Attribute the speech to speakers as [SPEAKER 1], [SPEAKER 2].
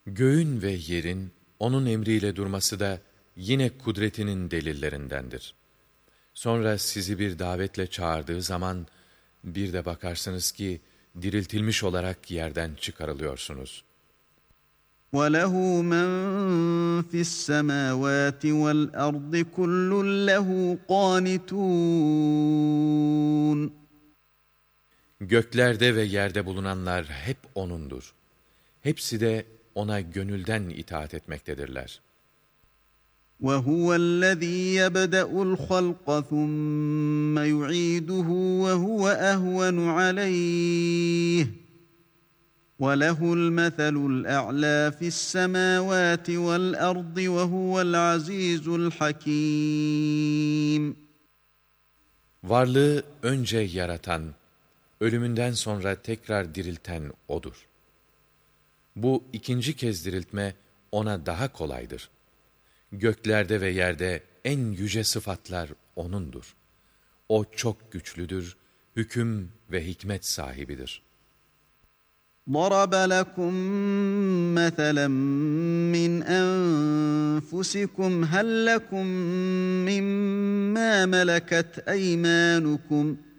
[SPEAKER 1] Göğün ve yerin onun emriyle durması da yine kudretinin delillerindendir. Sonra sizi bir davetle çağırdığı zaman bir de bakarsınız ki diriltilmiş olarak yerden çıkarılıyorsunuz.
[SPEAKER 2] وَلَهُ مَنْ فِي السَّمَاوَاتِ وَالْأَرْضِ كُلٌّ لَهُ قَانِتُونَ.
[SPEAKER 1] Göklerde ve yerde bulunanlar hep O'nundur. Hepsi de O'na gönülden itaat etmektedirler.
[SPEAKER 2] وَهُوَ الَّذ۪ي يَبْدَأُ الْخَلْقَ ثُمَّ يُعِيدُهُ وَهُوَ أَهْوَنُ عَلَيْهِ وَلَهُ الْمَثَلُ الْأَعْلَى فِي السَّمَاوَاتِ وَالْأَرْضِ وَهُوَ الْعَز۪يزُ الْحَك۪يمُ.
[SPEAKER 1] Varlığı önce yaratan, ölümünden sonra tekrar dirilten O'dur. Bu ikinci kez diriltme O'na daha kolaydır. Göklerde ve yerde en yüce sıfatlar O'nundur. O çok güçlüdür, hüküm ve hikmet sahibidir.
[SPEAKER 2] ضَرَبَ لَكُم مَّثَلًا مِّنْ أَنفُسِكُمْ هَل لَّكُم مِّمَّا مَلَكَتْ أَيْمَانُكُمْ